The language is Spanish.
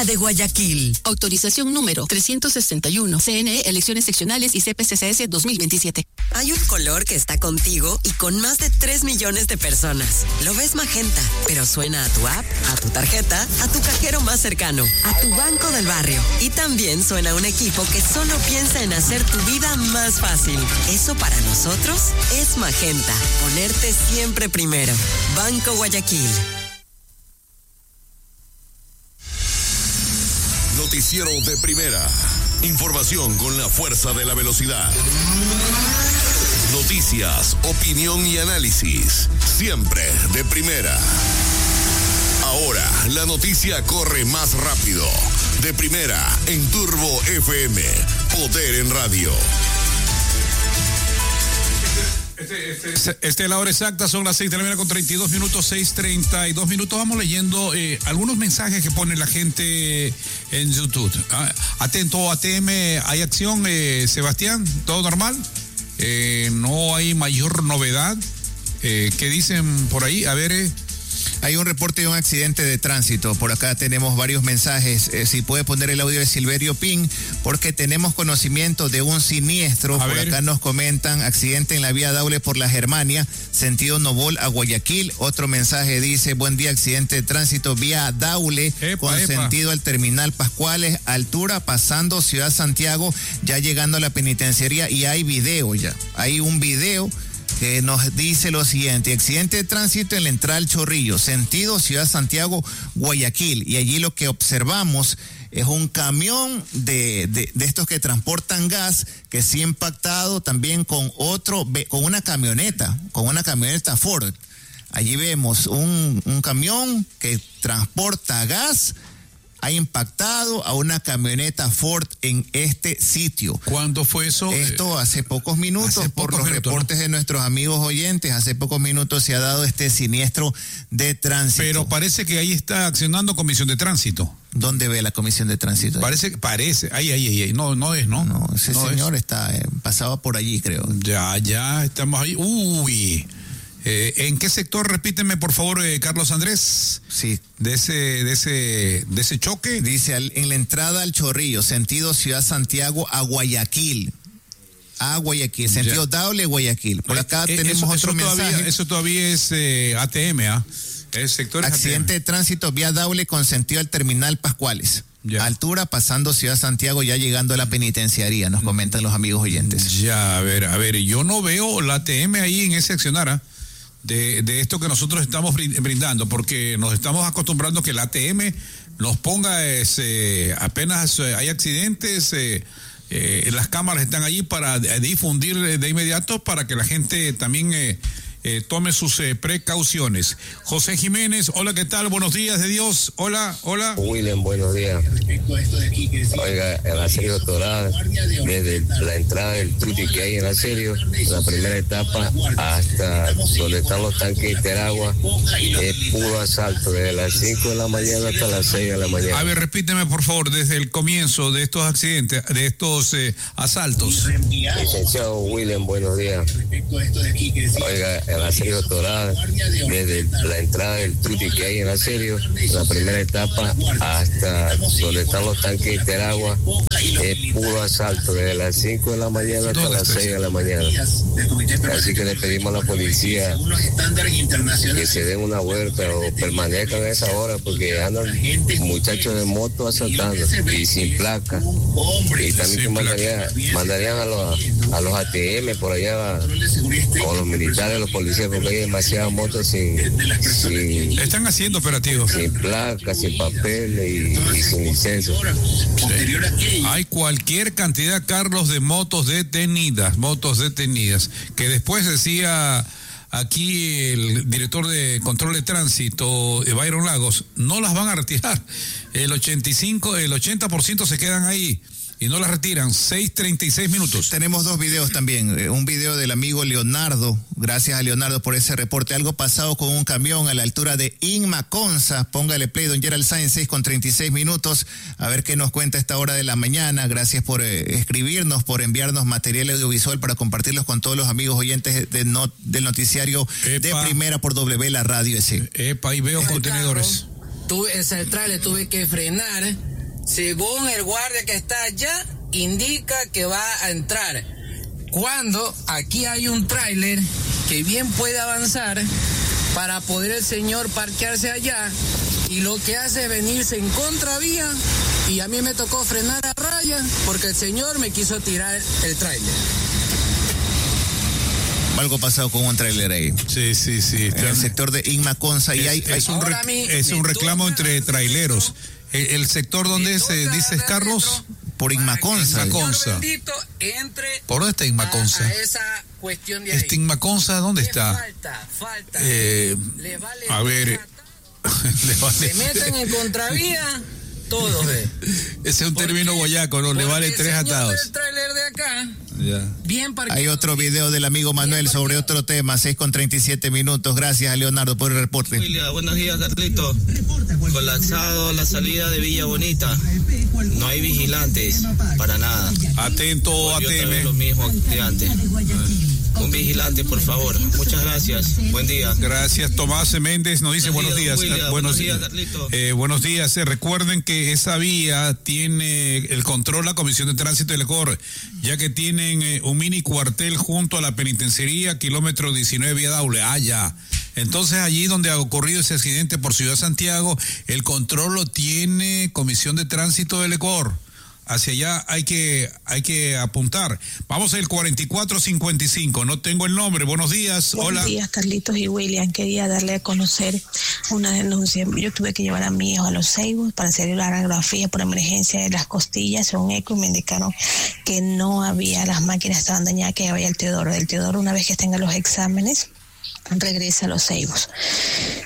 la de Guayaquil. Autorización número 361. CNE, Elecciones Seccionales y CPCCS 2027. Hay un color que está contigo y con más de 3 millones de personas. Lo ves magenta, pero suena a tu app, a tu tarjeta, a tu cajero más cercano, a tu banco del barrio. Y también suena a un equipo que solo piensa en hacer tu vida más fácil. Eso para nosotros es magenta. Ponerte siempre primero. Banco Guayaquil. Noticiero de Primera. Información con la fuerza de la velocidad. Noticias, opinión y análisis. Siempre de primera. Ahora la noticia corre más rápido. De Primera en Turbo FM. Poder en radio. Esta es la hora exacta, son las 6 de la mañana con 32 minutos, 6:32 minutos. Vamos leyendo algunos mensajes que pone la gente en YouTube. Atento, ATM, ¿hay acción, Sebastián? ¿Todo normal? No hay mayor novedad. ¿Qué dicen por ahí? A ver... Hay un reporte de un accidente de tránsito. Por acá tenemos varios mensajes. Si puede poner el audio de Silverio Pin, porque tenemos conocimiento de un siniestro. Por acá nos comentan, accidente en la vía Daule por la Germania, sentido Nobol a Guayaquil. Otro mensaje dice, buen día, accidente de tránsito, vía Daule, sentido al Terminal Pascuales, altura, pasando Ciudad Santiago, ya llegando a la penitenciaría, y hay video ya. Hay un video que nos dice lo siguiente: accidente de tránsito en la entrada al Chorrillo, sentido Ciudad Santiago, Guayaquil, y allí lo que observamos es un camión de estos que transportan gas, que sí ha impactado también con una camioneta Ford. Allí vemos un camión que transporta gas, ha impactado a una camioneta Ford en este sitio. ¿Cuándo fue eso? Esto hace pocos minutos, por los reportes de nuestros amigos oyentes, hace pocos minutos se ha dado este siniestro de tránsito. Pero parece que ahí está accionando Comisión de Tránsito. ¿Dónde ve la Comisión de Tránsito? Parece. Ahí. No es, ¿no? No, ese señor está, pasaba por allí, creo. Ya, estamos ahí. Uy. ¿En qué sector? Repíteme, por favor, Carlos Andrés. Sí. De ese choque. Dice, en la entrada al Chorrillo, sentido Ciudad Santiago a Guayaquil. Sentido Daule, Guayaquil. Por acá tenemos otro mensaje. Eso todavía es ATM, El sector accidente ATM. De tránsito, vía Daule con sentido al Terminal Pascuales. Ya. Altura, pasando Ciudad Santiago, ya llegando a la penitenciaría, nos comentan los amigos oyentes. Ya, a ver, yo no veo la ATM ahí en ese accionar, de esto que nosotros estamos brindando, porque nos estamos acostumbrando que la ATM nos ponga apenas hay accidentes, las cámaras están allí para difundir de inmediato, para que la gente también tome sus precauciones. José Jiménez, hola, ¿qué tal? Buenos días de Dios. Hola. William, buenos días. Oiga, el Aserio Toral, desde la entrada del Tuti que hay en Aserio, la primera etapa hasta donde están los tanques de agua, es puro asalto, desde las 5 de la mañana hasta las 6 de la mañana. A ver, repíteme, por favor, desde el comienzo de estos accidentes, de estos asaltos. Licenciado William, buenos días. Oiga, el Aserio Toral, desde la entrada del Tuti que hay en Aserio, la primera etapa hasta donde están los tanques de agua, es puro asalto, desde las 5 de la mañana hasta las 6 de la mañana. Así que le pedimos a la policía que se den una vuelta o permanezcan a esa hora, porque andan muchachos de moto asaltando y sin placa. Y también que mandarían a los ATM por allá con los militares, los policías, porque hay demasiadas motos sin están haciendo operativos sin placa, sin papel y sin licencia. Sí. Hay cualquier cantidad, Carlos, de motos detenidas, que después decía aquí el director de control de tránsito, Byron Lagos, no las van a retirar. El 80% se quedan ahí y no las retiran. 6:36 minutos. Tenemos dos videos también. Un video del amigo Leonardo. Gracias a Leonardo por ese reporte. Algo pasado con un camión a la altura de Inmaconza. Póngale play, don Gerald Sainz, 6:36 minutos. A ver qué nos cuenta a esta hora de la mañana. Gracias por escribirnos, por enviarnos material audiovisual para compartirlos con todos los amigos oyentes del noticiario de Primera por W, la radio S. Ahí veo contenedores. El trailer tuve que frenar según el guardia que está allá, indica que va a entrar. Cuando aquí hay un tráiler que bien puede avanzar para poder el señor parquearse allá, y lo que hace es venirse en contravía, y a mí me tocó frenar a raya porque el señor me quiso tirar el tráiler. Algo pasado con un tráiler ahí. Sí. En el sector de Inmaconza. Y es un reclamo entre traileros. El sector donde se dice Carlos, por Inmaconza. ¿Por dónde está Inmaconza? A esa cuestión de ahí. Inmaconza, ¿dónde está? Falta. A ver. Se meten en contravía todos. Ese es un término guayaco, ¿no? Le vale 3 atados. El tráiler de acá. Ya. Bien parqueado. Hay otro video del amigo Manuel sobre otro tema, 6:37. Gracias a Leonardo por el reporte. Buenos días, Carlito. Colapsado la salida de Villa Bonita. No hay vigilantes para nada. Atento, ATM. Lo mismo de antes. Un vigilante, por favor. Muchas gracias. Buen día. Gracias. Tomás Méndez nos dice buenos días. Buenos días, Carlito. Buenos días. Recuerden que esa vía tiene el control la Comisión de Tránsito del Ecuador, ya que tienen un mini cuartel junto a la penitenciaría, kilómetro 19, vía Daule. Ya. Entonces allí donde ha ocurrido ese accidente por Ciudad Santiago, el control lo tiene Comisión de Tránsito del Ecuador. Hacia allá hay que apuntar. Vamos al 4455. No tengo el nombre. Buenos días. Hola. Buenos días, Carlitos y William. Quería darle a conocer una denuncia. Yo tuve que llevar a mi hijo a los Ceibos para hacer la radiografía por emergencia de las costillas, un eco, y me indicaron que no había, las máquinas estaban dañadas, que había el Teodoro. El Teodoro, una vez que tenga los exámenes, regresa a los Ceibos.